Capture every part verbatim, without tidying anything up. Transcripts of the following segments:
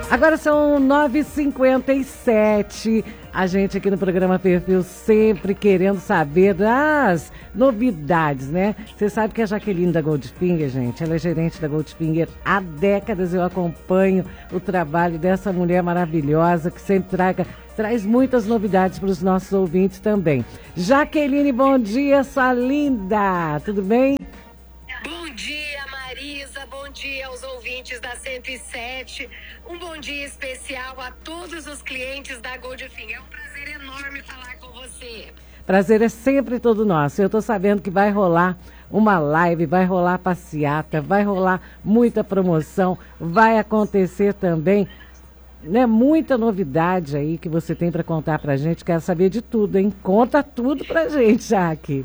Agora são nove e cinquenta e sete. A gente aqui no programa Perfil sempre querendo saber das novidades, né? Você sabe que a Jaqueline da Goldfinger, gente, ela é gerente da Goldfinger há décadas. Eu acompanho o trabalho dessa mulher maravilhosa que sempre traga, traz muitas novidades para os nossos ouvintes também. Jaqueline, bom dia, sua linda! Tudo bem? Bom dia, Marisa. Bom dia aos ouvintes da cento e sete. Um bom dia especial a todos os clientes da Goldfinger. É um prazer enorme falar com você. Prazer é sempre todo nosso. Eu estou sabendo que vai rolar uma live, vai rolar passeata, vai rolar muita promoção, vai acontecer também, né, muita novidade aí que você tem para contar para a gente. Quero saber de tudo, hein? Conta tudo para a gente, Jaque.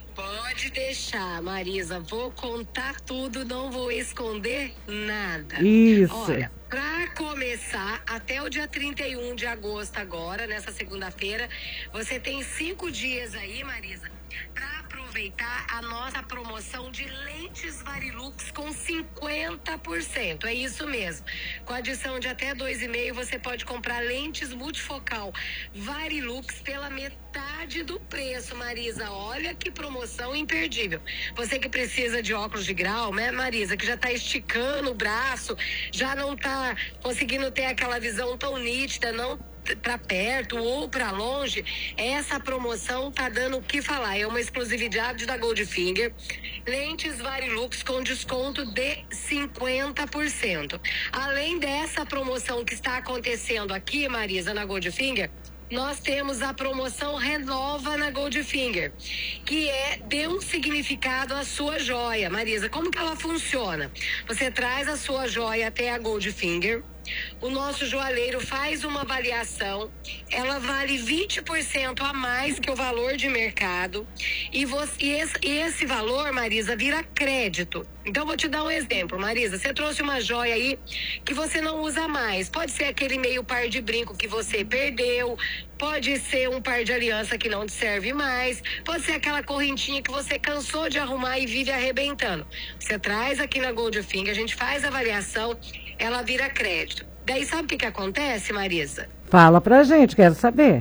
Pode deixar, Marisa. Vou contar tudo, não vou esconder nada. Isso. Olha, para começar, até o dia trinta e um de agosto agora, nessa segunda-feira, você tem cinco dias aí, Marisa, para aproveitar a nossa promoção de lentes Varilux com cinquenta por cento. É isso mesmo. Com adição de até dois e meio, você pode comprar lentes multifocal Varilux pela metade do preço, Marisa. Olha que promoção imperdível. Você que precisa de óculos de grau, né, Marisa, que já tá esticando o braço, já não tá conseguindo ter aquela visão tão nítida, não para perto ou para longe, essa promoção tá dando o que falar. É uma exclusividade da Goldfinger. Lentes Varilux com desconto de cinquenta por cento. Além dessa promoção que está acontecendo aqui, Marisa, na Goldfinger, nós temos a promoção Renova na Goldfinger, que é dê um significado à sua joia. Marisa, como que ela funciona? Você traz a sua joia até a Goldfinger, o nosso joalheiro faz uma avaliação, ela vale vinte por cento a mais que o valor de mercado, e, você, e esse, esse valor, Marisa, vira crédito. Então, vou te dar um exemplo, Marisa. Você trouxe uma joia aí que você não usa mais. Pode ser aquele meio par de brinco que você perdeu, pode ser um par de aliança que não te serve mais, pode ser aquela correntinha que você cansou de arrumar e vive arrebentando. Você traz aqui na Goldfinger, a gente faz a avaliação, ela vira crédito. Daí sabe o que que acontece, Marisa? Fala pra gente, quero saber.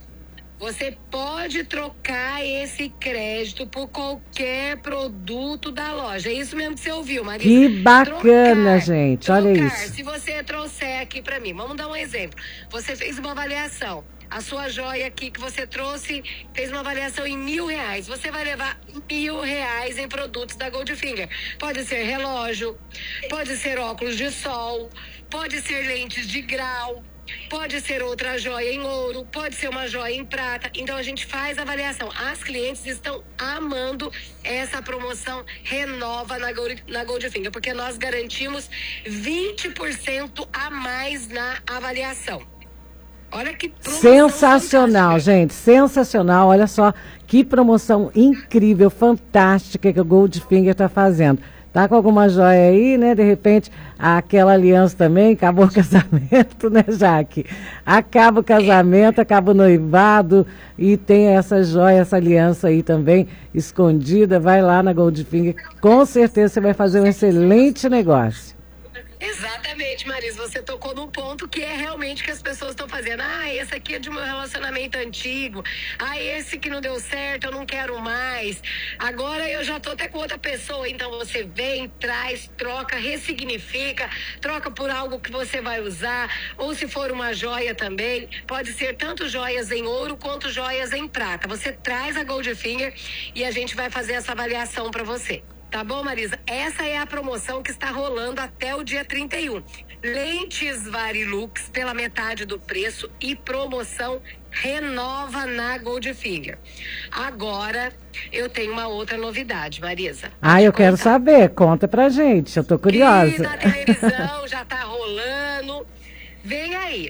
Você pode trocar esse crédito por qualquer produto da loja. É isso mesmo que você ouviu, Marisa. Que bacana, trocar, gente. Trocar. Olha isso. Se você trouxer aqui pra mim, vamos dar um exemplo. Você fez uma avaliação. A sua joia aqui que você trouxe fez uma avaliação em mil reais. Você vai levar mil reais em produtos da Goldfinger. Pode ser relógio, pode ser óculos de sol, pode ser lentes de grau, pode ser outra joia em ouro, pode ser uma joia em prata. Então a gente faz a avaliação. As clientes estão amando essa promoção Renova na, Gold, na Goldfinger, porque nós garantimos vinte por cento a mais na avaliação. Olha que promoção sensacional, fantástica. gente, sensacional. Olha só que promoção incrível, fantástica que a Goldfinger está fazendo. Tá com alguma joia aí, né? De repente, aquela aliança também, acabou o casamento, né, Jaque? Acaba o casamento, acaba o noivado e tem essa joia, essa aliança aí também escondida. Vai lá na Goldfinger, com certeza você vai fazer um excelente negócio. Exatamente, Marisa, você tocou num ponto que é realmente que as pessoas estão fazendo. Ah, esse aqui é de meu relacionamento antigo. Ah, esse que não deu certo, eu não quero mais. Agora eu já tô até com outra pessoa. Então você vem, traz, troca, ressignifica, troca por algo que você vai usar. Ou se for uma joia também, pode ser tanto joias em ouro quanto joias em prata. Você traz a Goldfinger e a gente vai fazer essa avaliação para você. Tá bom, Marisa? Essa é a promoção que está rolando até o dia trinta e um. Lentes Varilux pela metade do preço e promoção Renova na Goldfinger. Agora, eu tenho uma outra novidade, Marisa. Ah, eu quero saber. Conta pra gente. Eu tô curiosa. E na televisão já tá rolando. Vem aí.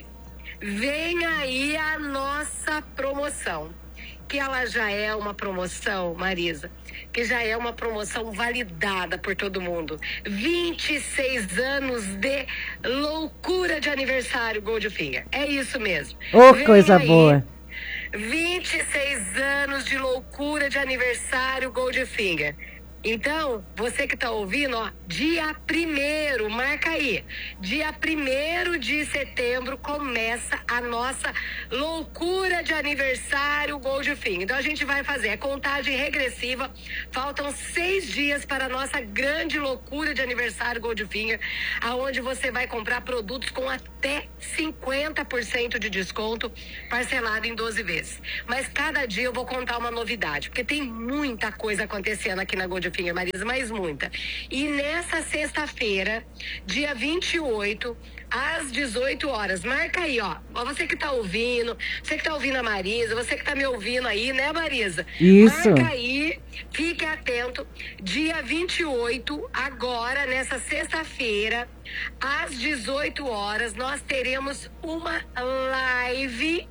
Vem aí a nossa promoção. Que ela já é uma promoção, Marisa, que já é uma promoção validada por todo mundo. vinte e seis anos de loucura de aniversário Goldfinger. É isso mesmo. Ô, Vem coisa aí, boa. vinte e seis anos de loucura de aniversário Goldfinger. Então, você que tá ouvindo, ó, dia primeiro, marca aí, dia primeiro de setembro começa a nossa loucura de aniversário Goldfinger. Então a gente vai fazer a contagem regressiva, faltam seis dias para a nossa grande loucura de aniversário Goldfinger, aonde você vai comprar produtos com até cinquenta por cento de desconto, parcelado em doze vezes. Mas cada dia eu vou contar uma novidade, porque tem muita coisa acontecendo aqui na Goldfinger, Marisa, mais muita. E nessa sexta-feira, dia vinte e oito, às dezoito horas, marca aí, ó. Você que tá ouvindo, você que tá ouvindo a Marisa, você que tá me ouvindo aí, né, Marisa? Isso. Marca aí, fique atento. Dia vinte e oito, agora, nessa sexta-feira, às dezoito horas, nós teremos uma live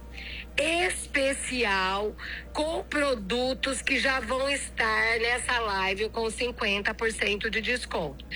especial com produtos que já vão estar nessa live com cinquenta por cento de desconto.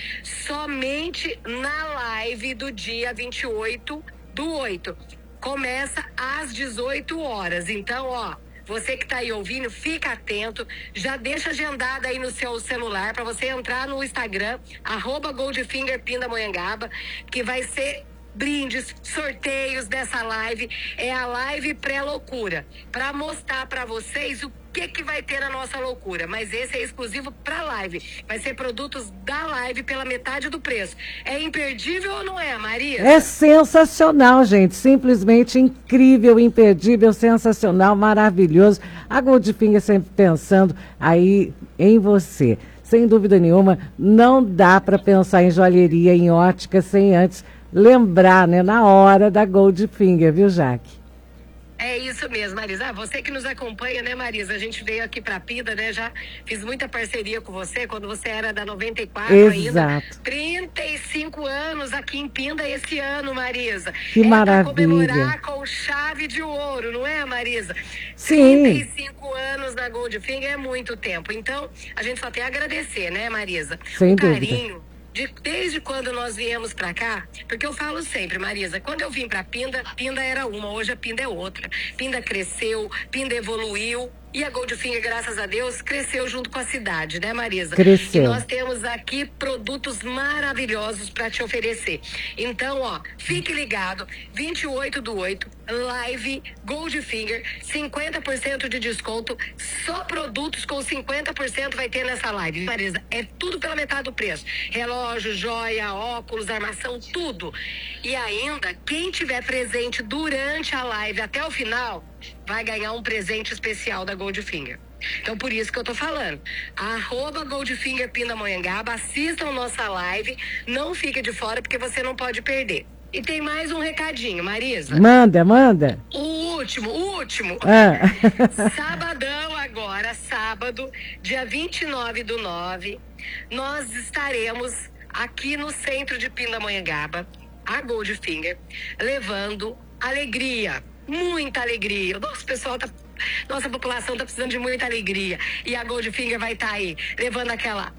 Somente na live do dia vinte e oito do oito. Começa às dezoito horas. Então, ó, você que tá aí ouvindo, fica atento, já deixa agendada aí no seu celular para você entrar no Instagram, arroba Goldfinger Pindamonhangaba, que vai ser brindes, sorteios dessa live. É a live pré-loucura, para mostrar para vocês o que que vai ter na nossa loucura. Mas esse é exclusivo para live. Vai ser produtos da live pela metade do preço. É imperdível ou não é, Maria? É sensacional, gente. Simplesmente incrível, imperdível, sensacional, maravilhoso. A Goldfinger sempre pensando aí em você. Sem dúvida nenhuma, não dá para pensar em joalheria, em ótica, sem antes lembrar, né, na hora da Goldfinger, viu, Jaque? É isso mesmo, Marisa. Ah, você que nos acompanha, né, Marisa? A gente veio aqui pra Pinda, né? Já fiz muita parceria com você quando você era da noventa e quatro. Exato. Ainda. trinta e cinco anos aqui em Pinda esse ano, Marisa. Que é maravilha. Pra comemorar com chave de ouro, não é, Marisa? Sim. trinta e cinco anos na Goldfinger é muito tempo. Então, a gente só tem a agradecer, né, Marisa? Sem o dúvida. carinho. De, desde quando nós viemos pra cá, porque eu falo sempre, Marisa, quando eu vim pra Pinda, Pinda era uma, hoje a Pinda é outra. Pinda cresceu, Pinda evoluiu. E a Goldfinger, graças a Deus, cresceu junto com a cidade, né, Marisa? Cresceu. E nós temos aqui produtos maravilhosos para te oferecer. Então, ó, fique ligado, vinte e oito do oito, live Goldfinger, cinquenta por cento de desconto, só produtos com cinquenta por cento vai ter nessa live, Marisa. É tudo pela metade do preço. Relógio, joia, óculos, armação, tudo. E ainda, quem tiver presente durante a live até o final, vai ganhar um presente especial da Goldfinger. Então, por isso que eu tô falando. Arroba Goldfinger Pindamonhangaba, assistam nossa live, não fique de fora porque você não pode perder. E tem mais um recadinho, Marisa. Manda, manda. O último, o último. Ah. Sabadão agora, sábado, dia vinte e nove do nove, nós estaremos aqui no centro de Pindamonhangaba, a Goldfinger, levando alegria. Muita alegria. Nosso pessoal tá, nossa população tá precisando de muita alegria. E a Goldfinger vai estar tá aí, levando aquela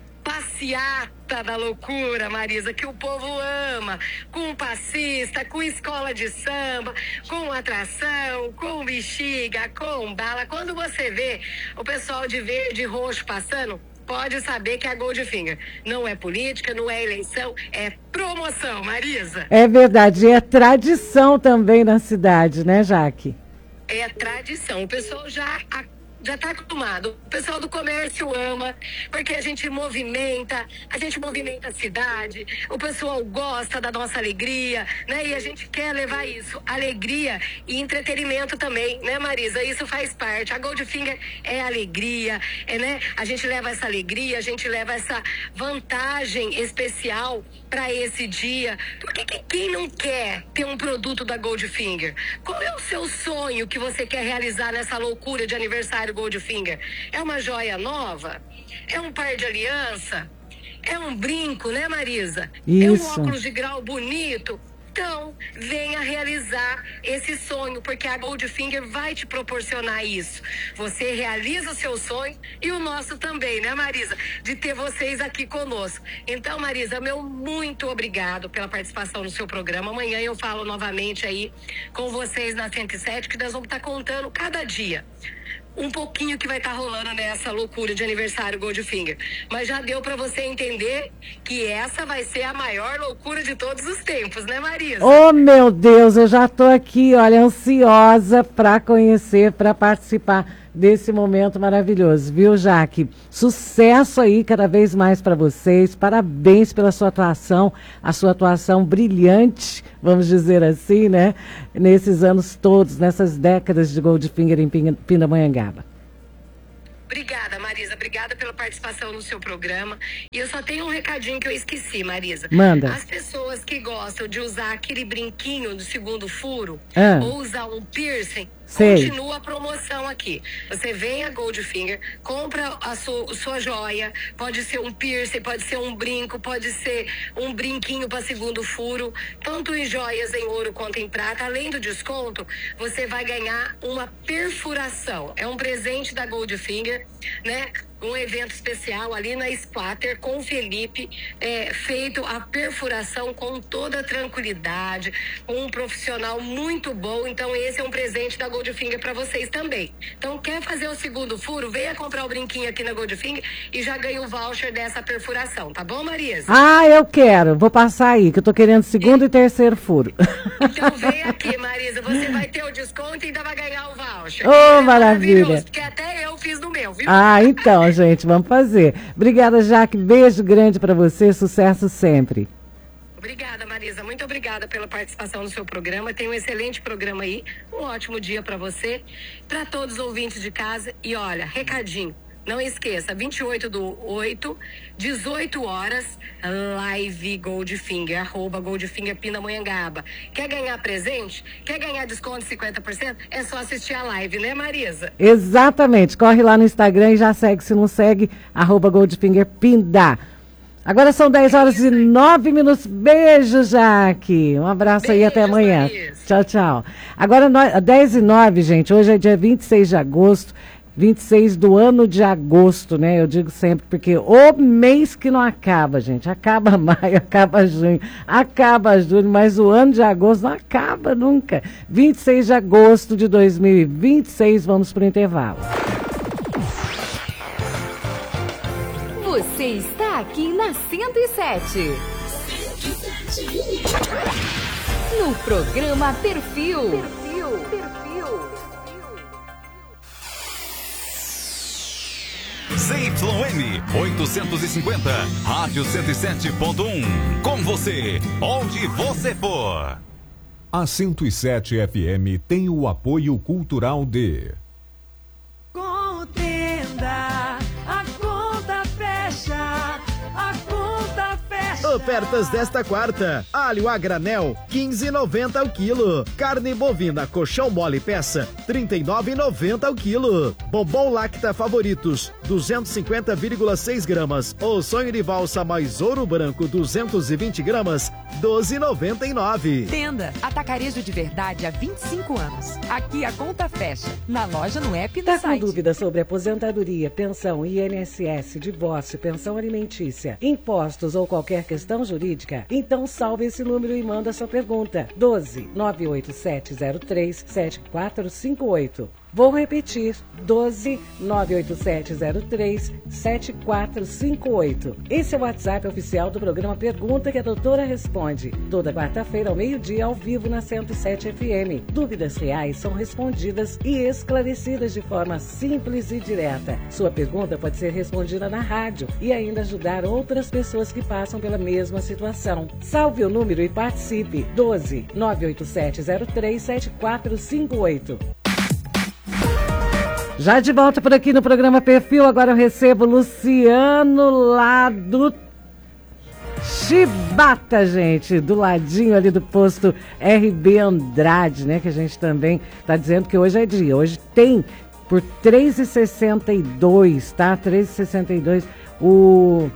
passeata da loucura, Marisa, que o povo ama. Com passista, com escola de samba, com atração, com bexiga, com bala. Quando você vê o pessoal de verde e roxo passando, pode saber que a Goldfinger não é política, não é eleição, é promoção, Marisa. É verdade, é tradição também na cidade, né, Jaque? É tradição, o pessoal já... já está acostumado. O pessoal do comércio ama, porque a gente movimenta, a gente movimenta a cidade, o pessoal gosta da nossa alegria, né? E a gente quer levar isso, alegria e entretenimento também, né, Marisa? Isso faz parte. A Goldfinger é alegria, é, né? A gente leva essa alegria, a gente leva essa vantagem especial para esse dia. Porque quem não quer ter um produto da Goldfinger? Qual é o seu sonho que você quer realizar nessa loucura de aniversário Goldfinger? É uma joia nova? É um par de aliança? É um brinco, né, Marisa? Isso. É um óculos de grau bonito? Então, venha realizar esse sonho, porque a Goldfinger vai te proporcionar isso. Você realiza o seu sonho e o nosso também, né, Marisa? De ter vocês aqui conosco. Então, Marisa, meu muito obrigado pela participação no seu programa. Amanhã eu falo novamente aí com vocês na cento e sete, que nós vamos estar contando cada dia um pouquinho que vai estar tá rolando nessa loucura de aniversário Goldfinger. Mas já deu para você entender que essa vai ser a maior loucura de todos os tempos, né, Marisa? Oh, meu Deus, eu já tô aqui, olha, ansiosa para conhecer, para participar desse momento maravilhoso, viu, Jaque? Sucesso aí cada vez mais para vocês, parabéns pela sua atuação, a sua atuação brilhante, vamos dizer assim, né? Nesses anos todos, nessas décadas de Goldfinger em Pindamonhangaba. Obrigada, Marisa. Obrigada pela participação no seu programa. E eu só tenho um recadinho que eu esqueci, Marisa. Manda. As pessoas que gostam de usar aquele brinquinho do segundo furo, ah. ou usar um piercing, Sei. Continua a promoção aqui. Você vem a Goldfinger, compra a sua, sua joia, pode ser um piercing, pode ser um brinco, pode ser um brinquinho para segundo furo, tanto em joias em ouro quanto em prata. Além do desconto, você vai ganhar uma perfuração. É um presente da Goldfinger, né? Um evento especial ali na Splatter com o Felipe, é, feito a perfuração com toda tranquilidade, com um profissional muito bom. Então esse é um presente da Goldfinger para vocês também. Então quer fazer o segundo furo? Venha comprar o brinquinho aqui na Goldfinger e já ganha o voucher dessa perfuração, tá bom, Marisa? Ah, eu quero, vou passar aí, que eu tô querendo segundo e, e terceiro furo. Então vem aqui, Marisa, você vai ter o desconto e ainda vai ganhar o voucher. Oh, é maravilha. Porque até eu fiz no meu, viu? Ah, então, gente, vamos fazer. Obrigada, Jaque. Beijo grande para você. Sucesso sempre. Obrigada, Marisa. Muito obrigada pela participação no seu programa. Tem um excelente programa aí. Um ótimo dia para você, para todos os ouvintes de casa. E olha, recadinho. Não esqueça, vinte e oito do oito, dezoito horas, live Goldfinger, arroba Goldfinger Pindamonhangaba. Quer ganhar presente? Quer ganhar desconto de cinquenta por cento? É só assistir a live, né, Marisa? Exatamente. Corre lá no Instagram e já segue. Se não segue, arroba Goldfinger Pinda. Agora são dez horas e nove minutos. Beijo, Jaque. Um abraço Beijo, aí até amanhã. Marisa. Tchau, tchau. Agora, dez e nove, gente. Hoje é dia vinte e seis de agosto. vinte e seis do ano de agosto, né? Eu digo sempre, porque o mês que não acaba, gente. Acaba maio, acaba junho, acaba julho, mas o ano de agosto não acaba nunca. vinte e seis de agosto de dois mil e vinte e seis, vamos para o intervalo. Você está aqui na cento e sete. No programa Perfil. Perfil, Perfil. Z Y M oitocentos e cinquenta, Rádio cento e sete ponto um. Com você, onde você for. A cento e sete F M tem o apoio cultural de Contenda, a conta fecha, a conta fecha. Ofertas desta quarta: alho a granel, quinze reais e noventa centavos o quilo. Carne bovina colchão mole peça, trinta e nove reais e noventa centavos o quilo. Bombom Lacta Favoritos, duzentos e cinquenta vírgula seis gramas. Ou sonho de valsa mais ouro branco, duzentos e vinte gramas, doze reais e noventa e nove centavos. Tenda, atacarejo de verdade há vinte e cinco anos. Aqui a conta fecha. Na loja, no app e no tá site. Com dúvida sobre aposentadoria, pensão, I N S S, divórcio, pensão alimentícia, impostos ou qualquer questão jurídica? Então salve esse número e manda sua pergunta. doze, nove oito sete zero três, sete quatro cinco oito. Vou repetir, doze, nove oito sete zero três, sete quatro cinco oito. Esse é o WhatsApp oficial do programa Pergunta que a Doutora Responde. Toda quarta-feira ao meio-dia, ao vivo na cento e sete F M. Dúvidas reais são respondidas e esclarecidas de forma simples e direta. Sua pergunta pode ser respondida na rádio e ainda ajudar outras pessoas que passam pela mesma situação. Salve o número e participe. doze, nove oito sete zero três, sete quatro cinco oito. Já de volta por aqui no programa Perfil, agora eu recebo Luciano lá do Chibata, gente, do ladinho ali do posto R B Andrade, né, que a gente também tá dizendo que hoje é dia. Hoje tem por três reais e sessenta e dois, tá? três reais e sessenta e dois o...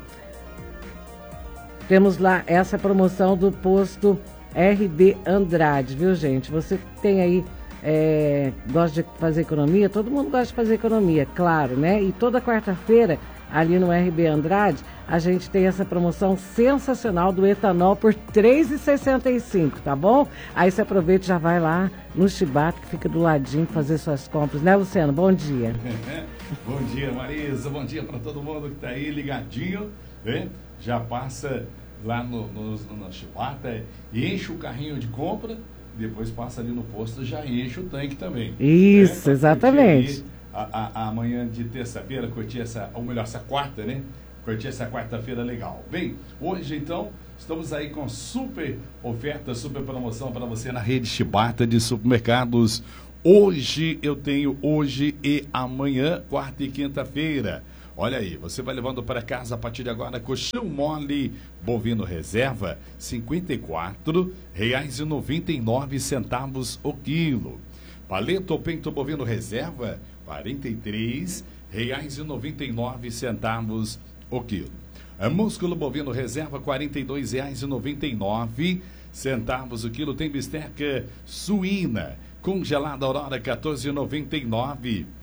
Temos lá essa promoção do posto R B Andrade, viu, gente? Você tem aí... É, gosta de fazer economia, todo mundo gosta de fazer economia, claro, né? E toda quarta-feira, ali no R B Andrade, a gente tem essa promoção sensacional do etanol por três reais e sessenta e cinco centavos, tá bom? Aí você aproveita e já vai lá no Chibata, que fica do ladinho, fazer suas compras, né, Luciano? Bom dia. Bom dia, Marisa. Bom dia para todo mundo que tá aí ligadinho, né? Já passa lá no, no, no Chibata e enche o carrinho de compra, depois passa ali no posto e já enche o tanque também. Isso, né? Exatamente. A, a, a manhã de terça-feira, curtir essa, ou melhor, essa quarta, né? Curtir essa quarta-feira legal. Bem, hoje então, estamos aí com super oferta, super promoção para você na rede Chibata de supermercados. Hoje eu tenho, hoje e amanhã, quarta e quinta-feira. Olha aí, você vai levando para casa a partir de agora colchão mole bovino reserva, cinquenta e quatro reais e noventa e nove centavos o quilo. Paleta ou peito bovino reserva, quarenta e três reais e noventa e nove centavos o quilo. A músculo bovino reserva, quarenta e dois reais e noventa e nove centavos o quilo. Tem bisteca suína congelada Aurora, quatorze reais e noventa e nove centavos.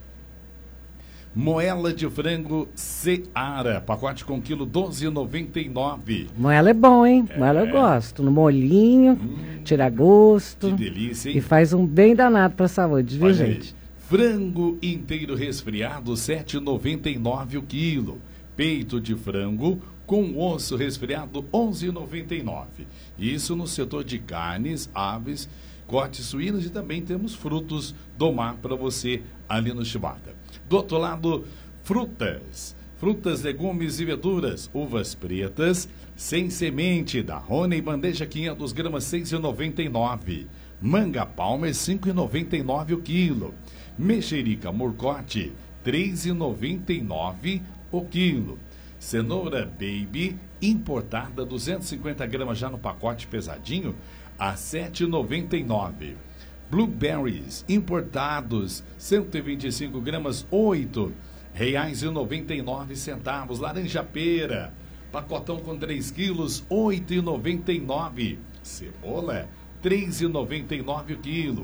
Moela de frango Seara, pacote com quilo, doze reais e noventa e nove centavos. Moela é bom, hein? É. Moela eu gosto. No molinho, hum, tira gosto. Que delícia, hein? E faz um bem danado para a saúde, viu, Olha gente? Aí. Frango inteiro resfriado, sete reais e noventa e nove centavos o quilo. Peito de frango com osso resfriado, onze reais e noventa e nove centavos. Isso no setor de carnes, aves, cortes suínos, e também temos frutos do mar para você ali no Chibata. Do outro lado, frutas. Frutas, legumes e verduras. Uvas pretas, sem semente, da Rony, bandeja quinhentas gramas, seis reais e noventa e nove centavos. Manga Palmer, cinco reais e noventa e nove centavos o quilo. Mexerica Morcote, três reais e noventa e nove centavos o quilo. Cenoura Baby, importada, duzentas e cinquenta gramas já no pacote pesadinho, a sete reais e noventa e nove centavos. Blueberries, importados, cento e vinte e cinco gramas, oito reais e noventa e nove centavos. Laranja pera, pacotão com três quilos, oito reais e noventa e nove centavos. Cebola, três reais e noventa e nove centavos o quilo.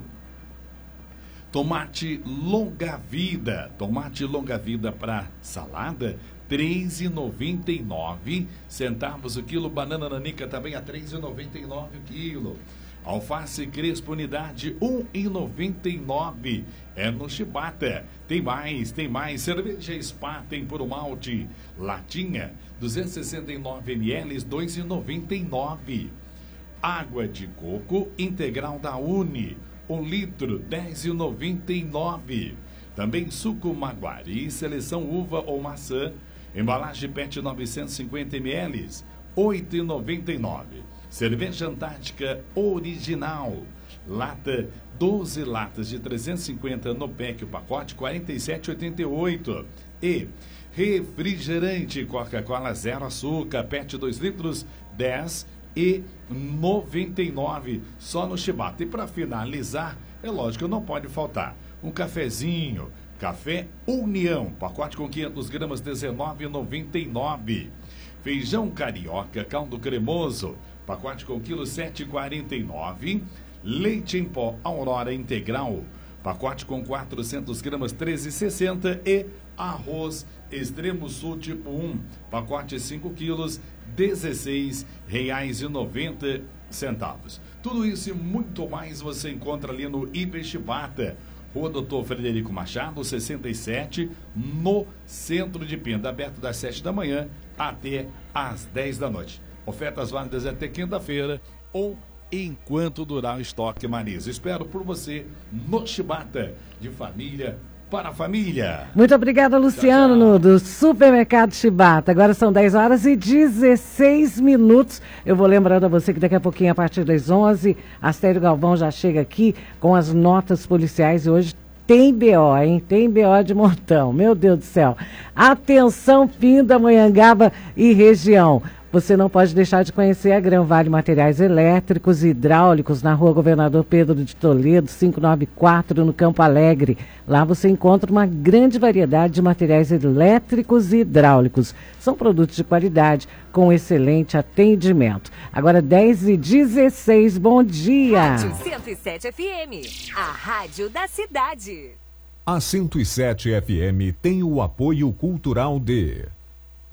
Tomate longa vida, tomate longa vida para salada, três reais e noventa e nove centavos o quilo. Banana nanica também a três reais e noventa e nove centavos o quilo. Alface Crespo unidade, um real e noventa e nove centavos. É no Chibata. Tem mais, tem mais. Cerveja Spa tem por malte. Latinha, duzentos e sessenta e nove mililitros, dois reais e noventa e nove centavos. Água de coco integral da Uni, um litro, dez reais e noventa e nove centavos. Também suco Maguari, seleção uva ou maçã, embalagem P E T novecentos e cinquenta mililitros, oito reais e noventa e nove centavos. Cerveja Antártica original, lata, doze latas de trezentos e cinquenta no pack, o pacote, quarenta e sete reais e oitenta e oito centavos. E refrigerante Coca-Cola zero açúcar, P E T dois litros, dez reais e noventa e nove centavos, só no Chibata. E para finalizar, é lógico, não pode faltar um cafezinho, Café União, pacote com quinhentas gramas, dezenove reais e noventa e nove centavos. Feijão carioca, caldo cremoso, pacote com quilo, sete reais e quarenta e nove centavos. Leite em pó Aurora integral, pacote com quatrocentas gramas, treze reais e sessenta centavos. E arroz Extremo Sul tipo um, pacote cinco quilos, dezesseis reais e noventa centavos. Tudo isso e muito mais você encontra ali no Hiper Chibata, Rua Doutor Frederico Machado, sessenta e sete, no centro de Pinda, aberto das sete da manhã até às dez da noite. Ofertas válidas até quinta-feira ou enquanto durar o estoque, Marisa. Espero por você no Chibata, de família para a família. Muito obrigada, Luciano, tchau, tchau. No, do Supermercado Chibata. Agora são dez horas e dezesseis minutos. Eu vou lembrando a você que daqui a pouquinho, a partir das onze, a Astério Galvão já chega aqui com as notas policiais e hoje tem B O, hein? Tem B O de montão. Meu Deus do céu. Atenção, Pindamonhangaba e região. Você não pode deixar de conhecer a Gran Vale Materiais Elétricos e Hidráulicos na Rua Governador Pedro de Toledo, quinhentos e noventa e quatro, no Campo Alegre. Lá você encontra uma grande variedade de materiais elétricos e hidráulicos. São produtos de qualidade com excelente atendimento. Agora dez e dezesseis, bom dia. Rádio cento e sete F M, a rádio da cidade. A cento e sete F M tem o apoio cultural de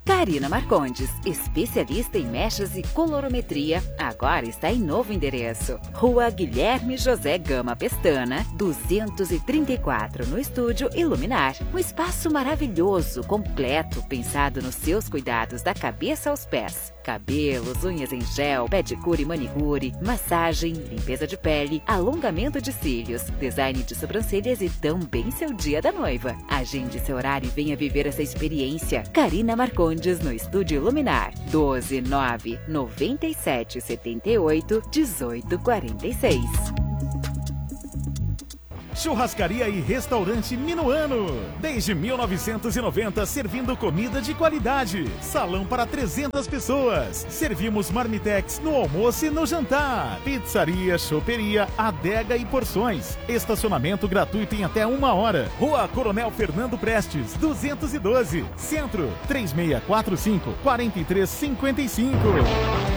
Karina Marcondes, especialista em mechas e colorometria, agora está em novo endereço. Rua Guilherme José Gama Pestana, duzentos e trinta e quatro, no Estúdio Iluminar. Um espaço maravilhoso, completo, pensado nos seus cuidados da cabeça aos pés. Cabelos, unhas em gel, pedicure e manicure, massagem, limpeza de pele, alongamento de cílios, design de sobrancelhas e também seu dia da noiva. Agende seu horário e venha viver essa experiência. Karina Marcondes no Estúdio Iluminar. doze nove noventa e sete setenta e oito dezoito quarenta e seis. Churrascaria e Restaurante Minuano. Desde mil novecentos e noventa, servindo comida de qualidade. Salão para trezentas pessoas. Servimos marmitex no almoço e no jantar. Pizzaria, choperia, adega e porções. Estacionamento gratuito em até uma hora. Rua Coronel Fernando Prestes, duzentos e doze. Centro, três seis quatro cinco, quatro três cinco cinco.